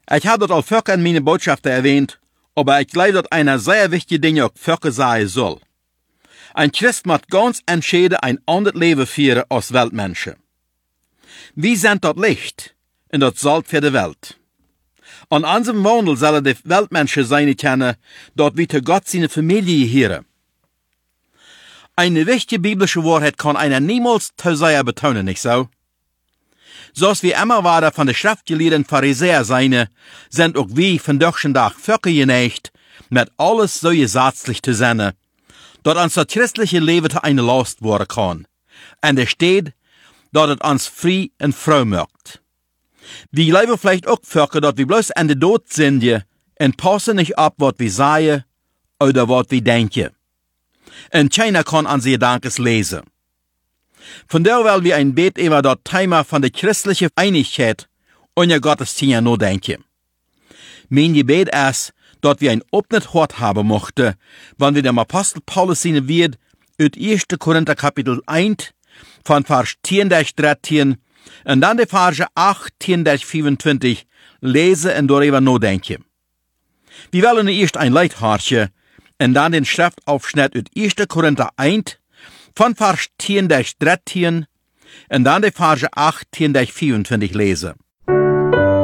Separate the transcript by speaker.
Speaker 1: Ich habe das al Völker in meine Botschaften erwähnt, aber ich glaube, dass eine sehr wichtige Dinge auch Völker sein soll. Ein Christ muss ganz entschieden ein anderes Leben führen als Weltmenschen. Wir sind das Licht und das Salz für die Welt. An unserem Wandel sollen die Weltmenschen sein kennen, dort wir zu Gott seine Familie gehören. Eine wichtige biblische Wahrheit kann einer niemals zu sehr betonen, nicht so? So als wir immer weiter von der schriftgelehrten Pharisäer sein, sind auch wir von deutschen Tag Völker geneigt, mit alles so gesetzlich zu sein, dass uns das christliche Leben zu einer Last werden kann. Und es steht, dass es uns frei und froh macht. Wir leben vielleicht auch Völker, dass wir bloß an der Tod sind und passen nicht ab, was wir sagen oder was wir denken. Und keiner kann an sie Gedankens lesen. Von daher wollen wir ein Bett über das Thema von der christlichen Einigkeit und der Gottesdienst nachdenken. Mein Gebet ist, dass wir ein offenes Hort haben möchten, wenn wir dem Apostel Paulus seine Wort aus 1. Korinther Kapitel 1 von Vers 10-13 und dann die Verse 18-25 lesen und darüber nachdenken. Wir wollen erst ein Leithartje und dann den Schriftaufschnitt aus 1. Korinther 1 von Vers 10-13 und dann die Verse 18-25 lesen.